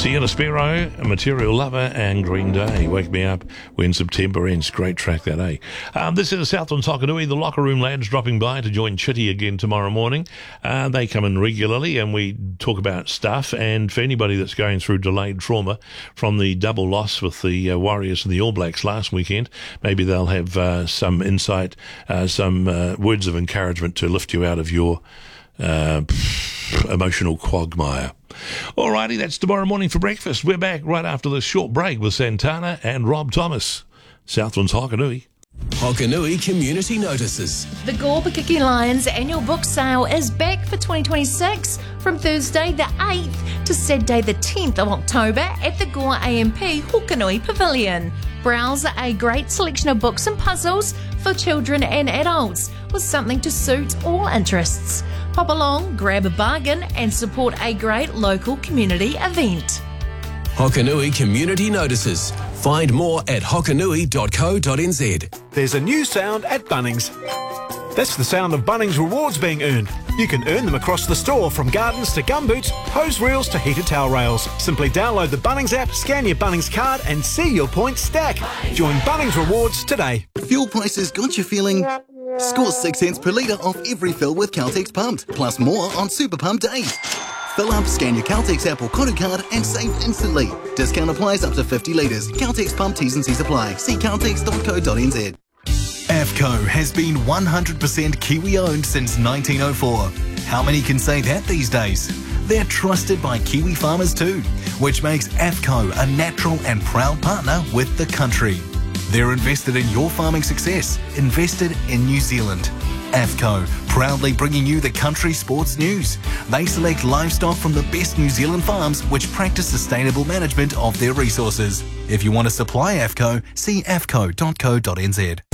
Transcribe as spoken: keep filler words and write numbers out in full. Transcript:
Sienna Sparrow, A Material Lover, and Green Day. Wake Me Up When September Ends. Great track that, eh? Um, this is Southland Tokanui, the Locker Room lads dropping by to join Chitty again tomorrow morning. Uh, they come in regularly and we talk about stuff. And for anybody that's going through delayed trauma from the double loss with the uh, Warriors and the All Blacks last weekend, maybe they'll have uh, some insight, uh, some uh, words of encouragement to lift you out of your uh, emotional quagmire. Alrighty, that's tomorrow morning for breakfast. We're back right after this short break with Santana and Rob Thomas. Southland's Hokanui. Hokanui Community Notices. The Gorbakiki Lions annual book sale is back for twenty twenty-six from Thursday the eighth to Saturday the tenth of October at the Gore A M P Hokanui Pavilion. Browse a great selection of books and puzzles for children and adults with something to suit all interests. Pop along, grab a bargain and support a great local community event. Hokanui Community Notices. Find more at hokanui dot co dot n z. There's a new sound at Bunnings. That's the sound of Bunnings rewards being earned. You can earn them across the store, from gardens to gumboots, hose reels to heated towel rails. Simply download the Bunnings app, scan your Bunnings card and see your points stack. Join Bunnings Rewards today. Fuel prices got you feeling... Score six cents per litre off every fill with Caltex Pumped, plus more on Super Pump days. Fill up, scan your Caltex app or Koru card and save instantly. Discount applies up to fifty litres. Caltex Pump T's and C's apply. See caltex dot co dot n z. AFCO has been one hundred percent Kiwi-owned since nineteen oh four. How many can say that these days? They're trusted by Kiwi farmers too, which makes AFCO a natural and proud partner with the country. They're invested in your farming success, invested in New Zealand. AFCO, proudly bringing you the country sports news. They select livestock from the best New Zealand farms which practice sustainable management of their resources. If you want to supply AFCO, see A F C O dot co dot n z.